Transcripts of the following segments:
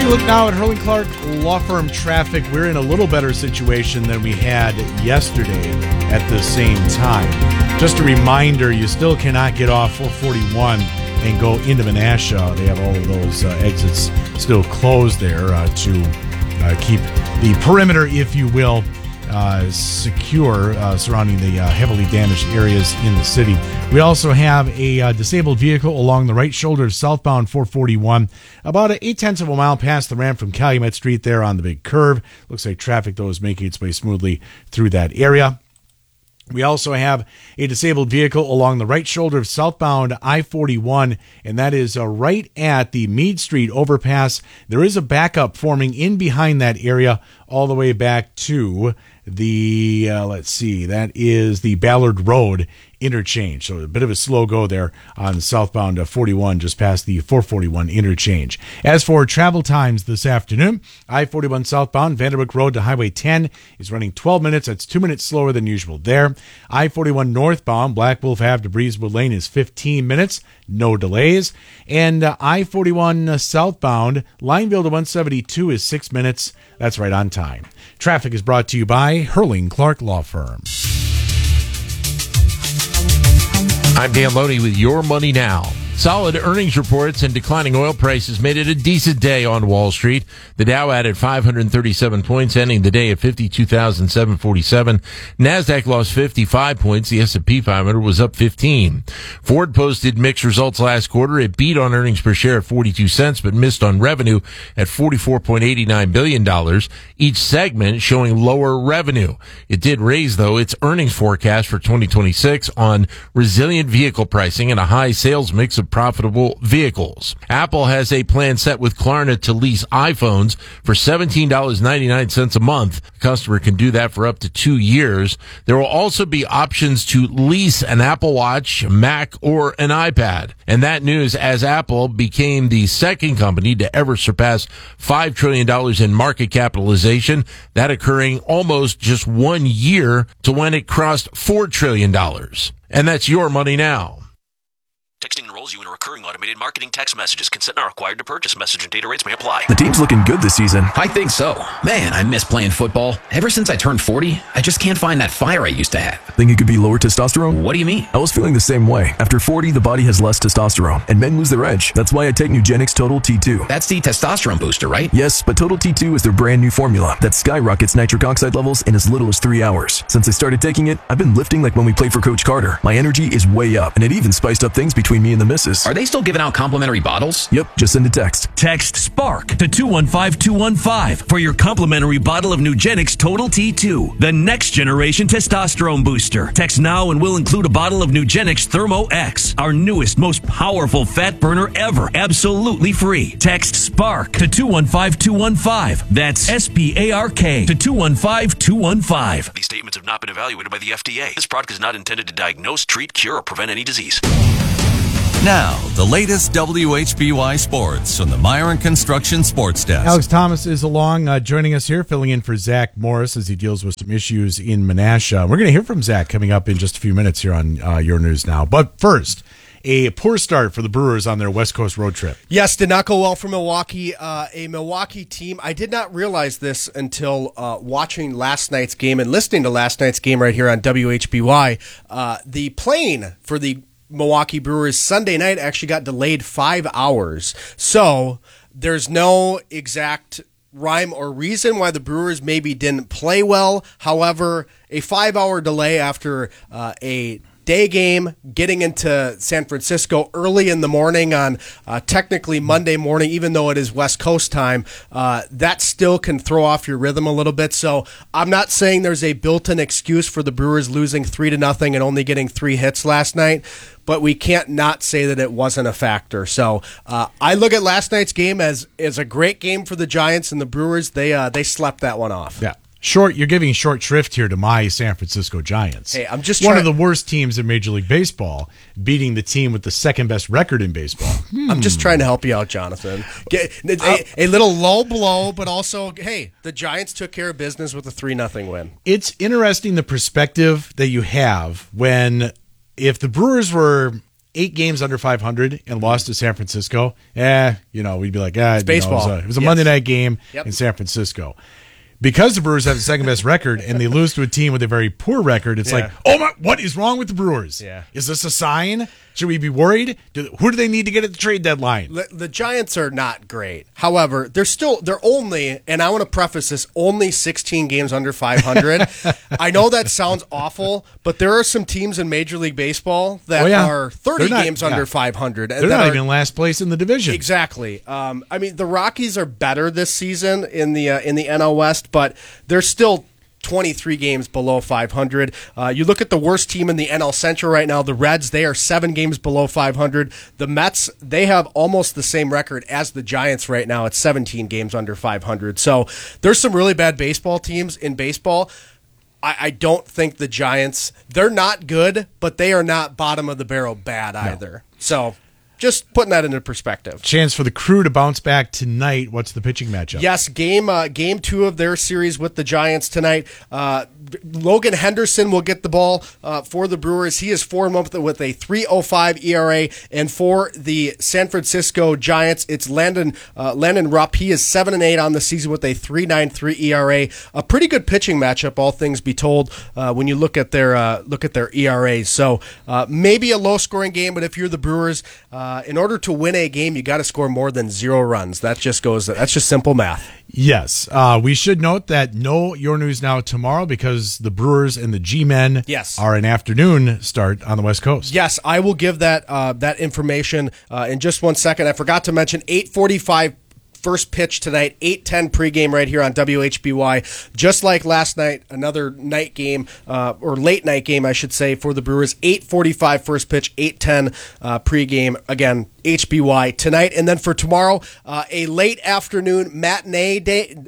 look now at Hurling Clark Law Firm traffic. We're in a little better situation than we had yesterday at the same time. Just a reminder, you still cannot get off 441 and go into Menasha. They have all of those exits still closed there to keep the perimeter, if you will, secure surrounding the heavily damaged areas in the city. We also have a disabled vehicle along the right shoulder of southbound 441, about 0.8 of a mile past the ramp from Calumet Street there on the big curve. Looks like traffic, though, is making its way smoothly through that area. We also have a disabled vehicle along the right shoulder of southbound I-41, and that is right at the Meade Street overpass. There is a backup forming in behind that area all the way back to the, that is the Ballard Road interchange. So a bit of a slow go there on southbound 41 just past the 441 interchange. As for travel times this afternoon, I-41 southbound Vanderbrook Road to Highway 10 is running 12 minutes. That's 2 minutes slower than usual there. I-41 northbound Black Wolf Ave to Breezewood Lane is 15 minutes. No delays. And I-41 southbound Lineville to 172 is 6 minutes. That's right on time. Traffic is brought to you by Hurling Clark Law Firm. I'm Dan Loney with Your Money Now. Solid earnings reports and declining oil prices made it a decent day on Wall Street. The Dow added 537 points, ending the day at 52,747. NASDAQ lost 55 points. The S&P 500 was up 15. Ford posted mixed results last quarter. It beat on earnings per share at 42 cents, but missed on revenue at $44.89 billion. Each segment showing lower revenue. It did raise, though, its earnings forecast for 2026 on resilient vehicle pricing and a high sales mix of profitable vehicles. Apple has a plan set with Klarna to lease iPhones for $17.99 a month. A customer can do that for up to 2 years. There will also be options to lease an Apple Watch, Mac, or an iPad. And that news as Apple became the second company to ever surpass $5 trillion in market capitalization, that occurring almost just 1 year to when it crossed $4 trillion. And that's Your Money Now. Texting enrolls you in a recurring automated marketing text messages. Consent not required to purchase. Message and data rates may apply. The team's looking good this season. I think so. Man, I miss playing football. Ever since I turned 40, I just can't find that fire I used to have. Think it could be lower testosterone? What do you mean? I was feeling the same way. After 40, the body has less testosterone, and men lose their edge. That's why I take Nugenix Total T2. That's the testosterone booster, right? Yes, but Total T2 is their brand new formula that skyrockets nitric oxide levels in as little as 3 hours. Since I started taking it, I've been lifting like when we played for Coach Carter. My energy is way up, and it even spiced up things between me and the missus. Are they still giving out complimentary bottles? Yep, just send a text. Text SPARK to 215-215 for your complimentary bottle of Nugenix Total T2, the next generation testosterone booster. Text now and we'll include a bottle of Nugenix Thermo X, our newest, most powerful fat burner ever, absolutely free. Text SPARK to 215-215. That's SPARK to 215-215. These statements have not been evaluated by the FDA. This product is not intended to diagnose, treat, cure, or prevent any disease. Now, the latest WHBY sports from the Myron Construction Sports Desk. Alex Thomas is along, joining us here, filling in for Zach Morris as he deals with some issues in Menasha. We're going to hear from Zach coming up in just a few minutes here on Your News Now. But first, a poor start for the Brewers on their West Coast road trip. Yes, did not go well for Milwaukee. A Milwaukee team, I did not realize this until watching last night's game and listening to last night's game right here on WHBY. The plane for the Milwaukee Brewers Sunday night actually got delayed 5 hours. So there's no exact rhyme or reason why the Brewers maybe didn't play well. However, a 5-hour delay after a day game, getting into San Francisco early in the morning on technically Monday morning, even though it is West Coast time, that still can throw off your rhythm a little bit. So I'm not saying there's a built-in excuse for the Brewers losing 3-0 and only getting 3 hits last night, but we can't not say that it wasn't a factor. So I look at last night's game as a great game for the Giants, and the Brewers, they slept that one off. Yeah. You're giving short shrift here to my San Francisco Giants. Hey, I'm just one of the worst teams in Major League Baseball, beating the team with the second best record in baseball. I'm just trying to help you out, Jonathan. A little low blow, but also, hey, the Giants took care of business with a 3-0 win. It's interesting the perspective that you have when, if the Brewers were 8 games under 500 and lost to San Francisco, we'd be like, it's baseball. It was a Monday night game in San Francisco. Because the Brewers have the second best record and they lose to a team with a very poor record, it's like, oh my, what is wrong with the Brewers? Yeah. Is this a sign? Should we be worried? Who do they need to get at the trade deadline? The Giants are not great. However, they're only, and I want to preface this, only 16 games under 500. I know that sounds awful, but there are some teams in Major League Baseball that are 30 games under 500. They're not even in last place in the division. Exactly. The Rockies are better this season in the NL West, but they're still 23 games below 500. You look at the worst team in the NL Central right now, the Reds, they are 7 games below 500. The Mets, they have almost the same record as the Giants right now at 17 games under 500. So there's some really bad baseball teams in baseball. I don't think the Giants, they're not good, but they are not bottom of the barrel bad either. So just putting that into perspective. Chance for the Crew to bounce back tonight. What's the pitching matchup? Yes, game 2 of their series with the Giants tonight. Logan Henderson will get the ball for the Brewers. He is 4-month with a 3.05 ERA, and for the San Francisco Giants, it's Landon Rupp. He is 7-8 on the season with a 3.93 ERA. A pretty good pitching matchup, all things be told. When you look at their ERAs, so maybe a low-scoring game. But if you're the Brewers, in order to win a game, you got to score more than 0 runs. That's just simple math. Yes. We should note that no Your News Now tomorrow because the Brewers and the G-Men are an afternoon start on the West Coast. Yes, I will give that information in just 1 second. I forgot to mention 8:45 first pitch tonight, 8:10 pregame right here on WHBY. Just like last night, another night game, or late night game, I should say, for the Brewers. 8:45 first pitch, 8:10 pregame. Again, HBY tonight. And then for tomorrow, a late afternoon matinee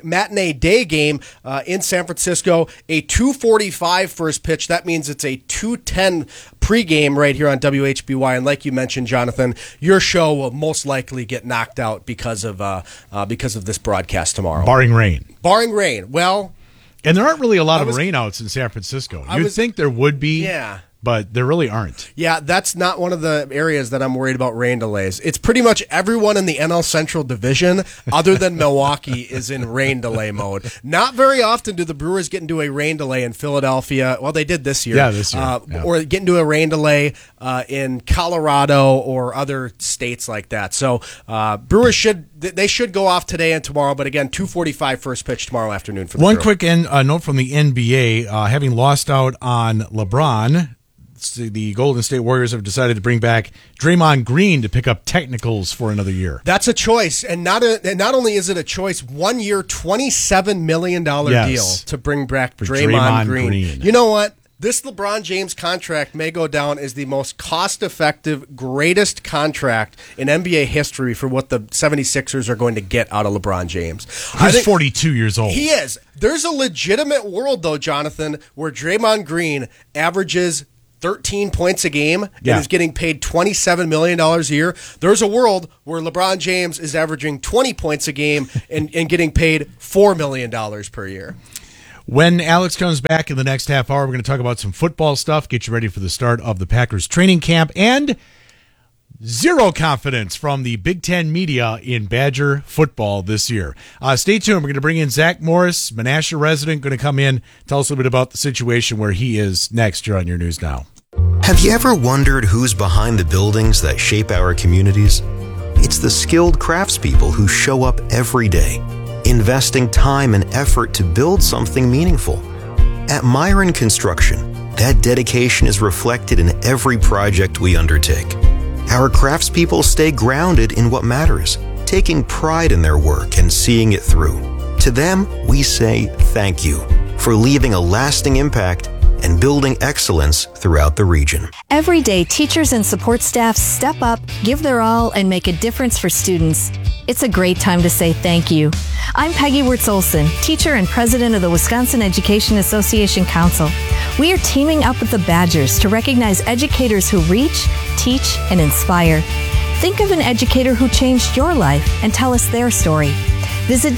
day game in San Francisco, a 2:45 first pitch. That means it's a 2:10 pregame right here on WHBY. And like you mentioned, Jonathan, your show will most likely get knocked out because of this broadcast tomorrow. Barring rain. Well, and there aren't really a lot of rainouts in San Francisco. You'd think there would be. Yeah. But there really aren't. Yeah, that's not one of the areas that I'm worried about rain delays. It's pretty much everyone in the NL Central Division, other than Milwaukee, is in rain delay mode. Not very often do the Brewers get into a rain delay in Philadelphia. Well, they did this year. Yeah, this year. Or get into a rain delay in Colorado or other states like that. So Brewers should go off today and tomorrow. But again, 2:45 first pitch tomorrow afternoon for the One Crew. quick note from the NBA. Having lost out on LeBron, the Golden State Warriors have decided to bring back Draymond Green to pick up technicals for another year. That's a choice, and not only is it a choice, 1 year, $27 million deal to bring back Draymond Green. You know what? This LeBron James contract may go down as the most cost-effective, greatest contract in NBA history for what the 76ers are going to get out of LeBron James. He's 42 years old. He is. There's a legitimate world, though, Jonathan, where Draymond Green averages 13 points a game and is getting paid $27 million a year. There's a world where LeBron James is averaging 20 points a game and getting paid $4 million per year. When Alex comes back in the next half hour, we're going to talk about some football stuff, get you ready for the start of the Packers training camp, and zero confidence from the Big Ten media in Badger football this year. Stay tuned. We're going to bring in Zach Morris, Menasha resident, going to come in, tell us a little bit about the situation where he is next here on Your News Now. Have you ever wondered who's behind the buildings that shape our communities? It's the skilled craftspeople who show up every day, investing time and effort to build something meaningful. At Myron Construction, that dedication is reflected in every project we undertake. Our craftspeople stay grounded in what matters, taking pride in their work and seeing it through. To them, we say thank you for leaving a lasting impact and building excellence throughout the region. Every day, teachers and support staff step up, give their all, and make a difference for students. It's a great time to say thank you. I'm Peggy Wirtz-Olson, teacher and president of the Wisconsin Education Association Council. We are teaming up with the Badgers to recognize educators who reach, teach, and inspire. Think of an educator who changed your life and tell us their story. Visit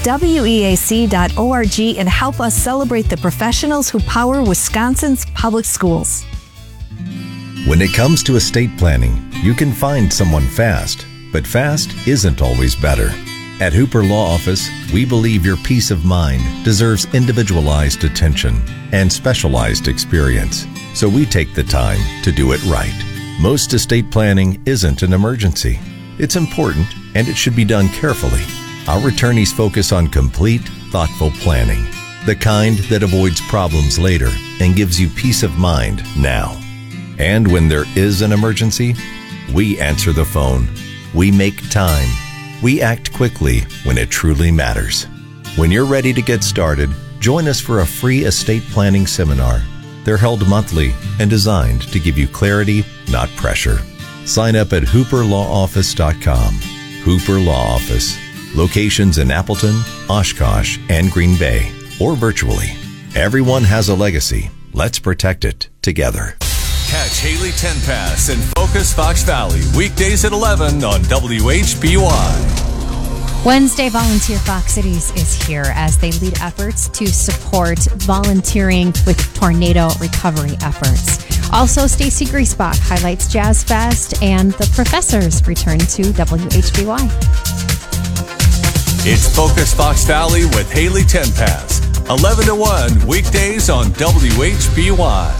weac.org and help us celebrate the professionals who power Wisconsin's public schools. When it comes to estate planning, You can find someone fast, but fast isn't always better. At Hooper Law Office, we believe your peace of mind deserves individualized attention and specialized experience, so we take the time to do it right. Most estate planning isn't an emergency. It's important, and it should be done carefully. Our attorneys focus on complete, thoughtful planning, the kind that avoids problems later and gives you peace of mind now. And when there is an emergency, we answer the phone. We make time. We act quickly when it truly matters. When you're ready to get started, join us for a free estate planning seminar. They're held monthly and designed to give you clarity, not pressure. Sign up at hooperlawoffice.com. Hooper Law Office. Locations in Appleton, Oshkosh, and Green Bay, or virtually. Everyone has a legacy. Let's protect it together. Catch Haley Tenpass and Focus Fox Valley weekdays at 11 on WHBY. Wednesday, Volunteer Fox Cities is here as they lead efforts to support volunteering with tornado recovery efforts. Also, Stacy Griesbach highlights Jazz Fest, and the professors return to WHBY. It's Focus Fox Valley with Haley Tenpass, 11 to 1 weekdays on WHBY.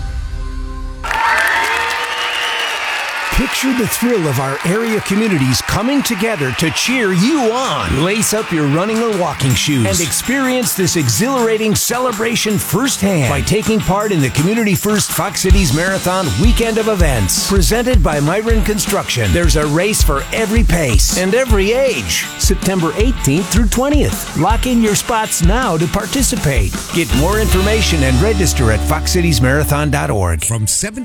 Picture the thrill of our area communities coming together to cheer you on. Lace up your running or walking shoes and experience this exhilarating celebration firsthand by taking part in the Community First Fox Cities Marathon weekend of events. Presented by Myron Construction, there's a race for every pace and every age. September 18th through 20th. Lock in your spots now to participate. Get more information and register at foxcitiesmarathon.org. From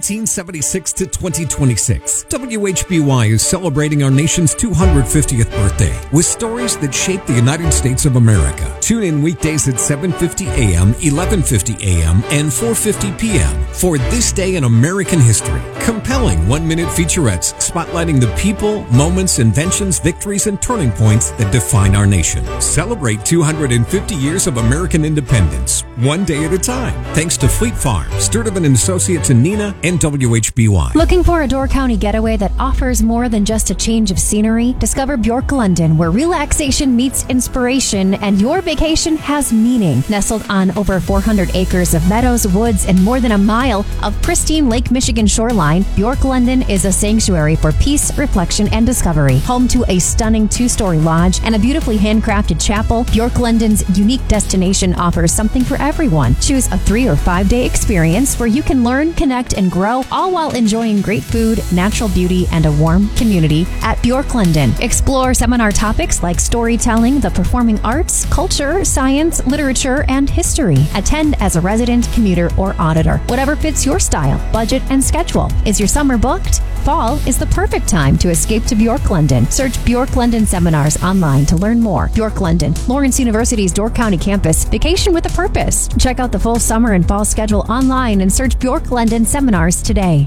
1776 to 2026. WHBY is celebrating our nation's 250th birthday with stories that shape the United States of America. Tune in weekdays at 7:50 a.m., 11:50 a.m., and 4:50 p.m. for This Day in American History. Compelling one-minute featurettes spotlighting the people, moments, inventions, victories, and turning points that define our nation. Celebrate 250 years of American independence, one day at a time. Thanks to Fleet Farm, Sturtevant & Associates in Neenah, and WHBY. Looking for a Door County getaway that offers more than just a change of scenery? Discover Bjork London, where relaxation meets inspiration and your vacation has meaning. Nestled on over 400 acres of meadows, woods, and more than a mile of pristine Lake Michigan shoreline, Bjork London is a sanctuary for peace, reflection, and discovery. Home to a stunning 2-story lodge and a beautifully handcrafted chapel, Bjork London's unique destination offers something for everyone. Choose a 3 or 5 day experience where you can learn, connect, and grow, all while enjoying great food, natural beauty, and a warm community at Bjork London. Explore seminar topics like storytelling, the performing arts, culture, science, literature, and history. Attend as a resident, commuter, or auditor. Whatever fits your style, budget, and schedule. Is your summer booked? Fall is the perfect time to escape to Bjork London. Search Bjork London Seminars online to learn more. Bjork London, Lawrence University's Door County campus. Vacation with a purpose. Check out the full summer and fall schedule online and search Bjork London Seminars today.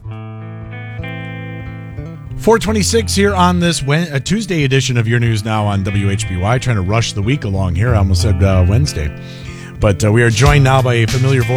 426 here on this Tuesday edition of Your News Now on WHBY. Trying to rush the week along here. I almost said Wednesday. But we are joined now by a familiar voice.